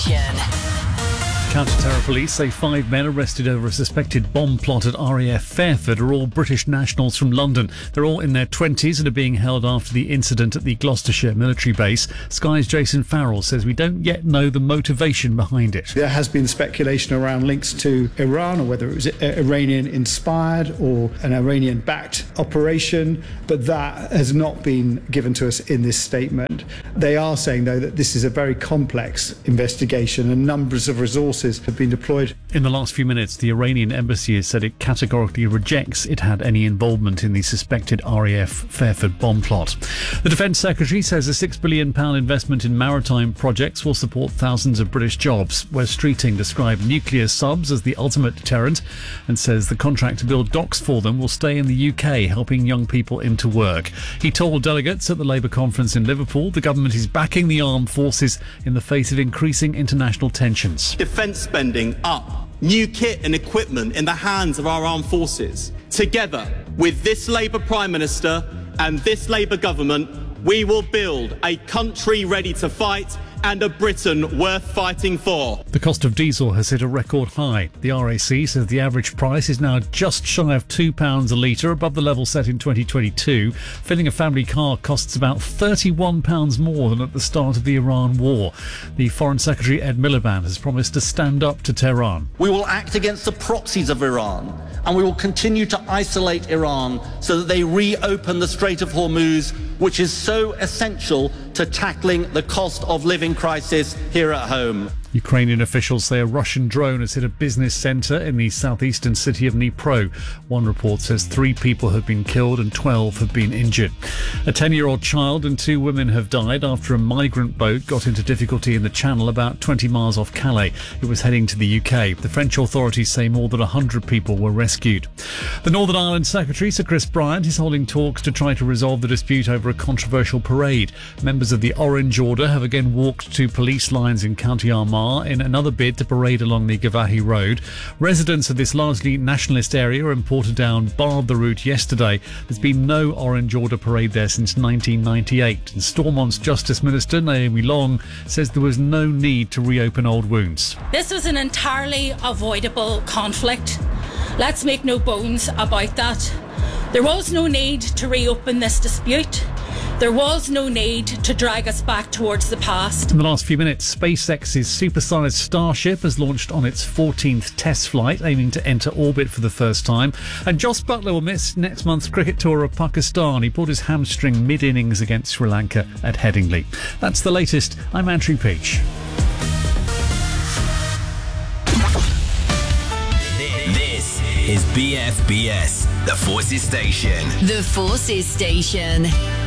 Station. Counter-terror police say 5 men arrested over a suspected bomb plot at RAF Fairford are all British nationals from London. They're all in their 20s and are being held after the incident at the Gloucestershire military base. Sky's Jason Farrell says we don't yet know the motivation behind it. There has been speculation around links to Iran, or whether it was Iranian-inspired or an Iranian-backed operation, but that has not been given to us in this statement. They are saying, though, that this is a very complex investigation and numbers of resources have been deployed. In the last few minutes, the Iranian embassy has said it categorically rejects it had any involvement in the suspected RAF Fairford bomb plot. The Defence Secretary says a £6 billion investment in maritime projects will support thousands of British jobs. Wes Streeting described nuclear subs as the ultimate deterrent and says the contract to build docks for them will stay in the UK, helping young people into work. He told delegates at the Labour conference in Liverpool the government is backing the armed forces in the face of increasing international tensions. Defence spending up, new kit and equipment in the hands of our armed forces. Together with this Labour Prime Minister and this Labour government, we will build a country ready to fight and a Britain worth fighting for. The cost of diesel has hit a record high. The RAC says the average price is now just shy of £2 a litre, above the level set in 2022. Filling a family car costs about £31 more than at the start of the Iran war. The Foreign Secretary Ed Miliband has promised to stand up to Tehran. We will act against the proxies of Iran, and we will continue to isolate Iran so that they reopen the Strait of Hormuz, which is so essential to tackling the cost of living crisis here at home. Ukrainian officials say a Russian drone has hit a business centre in the southeastern city of Dnipro. One report says 3 people have been killed and 12 have been injured. A 10-year-old child and 2 women have died after a migrant boat got into difficulty in the Channel about 20 miles off Calais. It was heading to the UK. The French authorities say more than 100 people were rescued. The Northern Ireland Secretary, Sir Chris Bryant, is holding talks to try to resolve the dispute over a controversial parade. Members of the Orange Order have again walked to police lines in County Armagh in another bid to parade along the Gavahi Road. Residents of this largely nationalist area in Portadown barred the route yesterday. There's been no Orange Order parade there since 1998, and Stormont's Justice Minister Naomi Long says there was no need to reopen old wounds. This was an entirely avoidable conflict. Let's make no bones about that. There was no need to reopen this dispute. There was no need to drag us back towards the past. In the last few minutes, SpaceX's supersized Starship has launched on its 14th test flight, aiming to enter orbit for the first time. And Jos Buttler will miss next month's cricket tour of Pakistan. He pulled his hamstring mid-innings against Sri Lanka at Headingley. That's the latest. I'm Andrew Peach. This is BFBS, the Forces Station. The Forces Station.